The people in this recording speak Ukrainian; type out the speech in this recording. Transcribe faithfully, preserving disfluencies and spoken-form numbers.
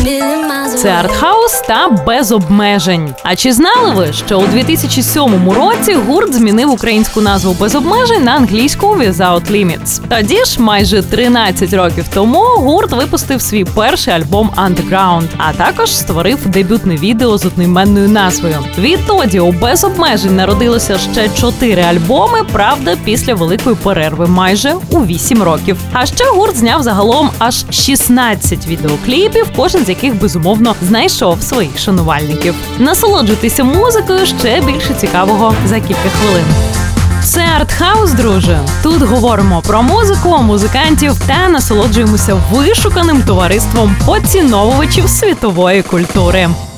Це артхаус та без обмежень. А чи знали ви, що у дві тисячі сьомому році гурт змінив українську назву «Без обмежень» на англійську «Without Limits»? Тоді ж, майже тринадцять років тому, гурт випустив свій перший альбом «Underground», а також створив дебютне відео з одноіменною назвою. Відтоді у «Без обмежень» народилося ще чотири альбоми, правда, після великої перерви майже у вісім років. А ще гурт зняв загалом аж шістнадцять відеокліпів, кожен з яких, безумовно, знайшов своїх шанувальників. Насолоджуйтеся музикою, ще більше цікавого за кілька хвилин. Це артхаус, друже. Тут говоримо про музику, музикантів та насолоджуємося вишуканим товариством поціновувачів світової культури.